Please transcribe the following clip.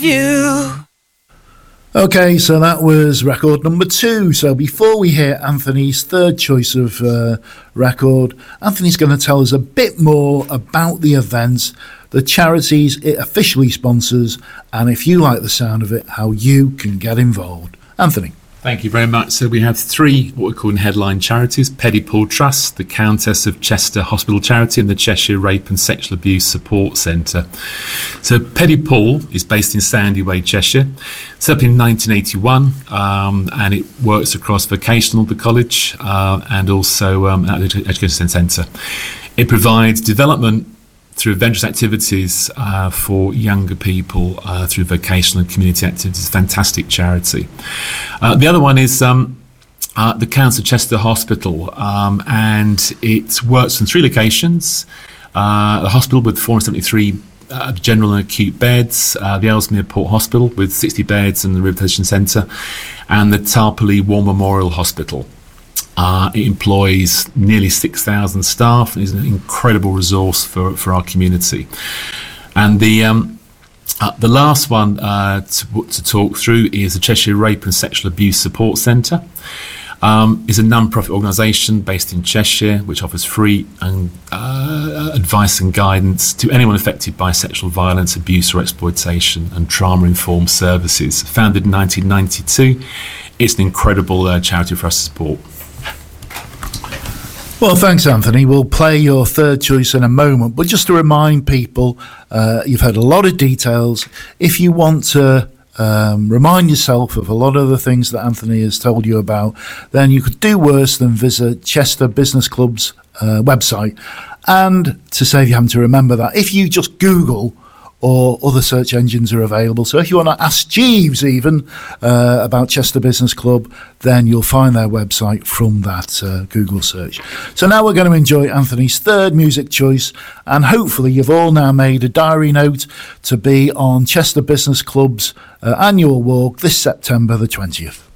You. Okay, so that was record number 2. So before we hear Anthony's third choice of record, Anthony's going to tell us a bit more about the event, the charities it officially sponsors, and if you like the sound of it, how you can get involved. Anthony. Thank you very much. So we have 3 what we're calling headline charities: Petty Paul Trust, the Countess of Chester Hospital Charity, and the Cheshire Rape and Sexual Abuse Support Centre. So Petty Paul is based in Sandy Way, Cheshire. Set up in 1981, and it works across vocational, the college, and also at the Education Centre. It provides development through adventurous activities for younger people through vocational and community activities. Fantastic charity. The other one is the Council of Chester Hospital, and it works in 3 locations. The hospital with 473 general and acute beds, the Ellesmere Port Hospital with 60 beds and the Rehabilitation Centre, and the Tarporley War Memorial Hospital. It employs nearly 6,000 staff and is an incredible resource for our community. And the last one to talk through is the Cheshire Rape and Sexual Abuse Support Centre. It's a non-profit organisation based in Cheshire which offers free advice and guidance to anyone affected by sexual violence, abuse or exploitation, and trauma-informed services. Founded in 1992, it's an incredible charity for us to support. Well, thanks, Anthony. We'll play your third choice in a moment. But just to remind people, you've heard a lot of details. If you want to remind yourself of a lot of the things that Anthony has told you about, then you could do worse than visit Chester Business Club's website. And to save you having to remember that, if you just Google, or other search engines are available. So if you want to ask Jeeves even about Chester Business Club, then you'll find their website from that Google search. So now we're going to enjoy Anthony's third music choice, and hopefully you've all now made a diary note to be on Chester Business Club's annual walk this September the 20th.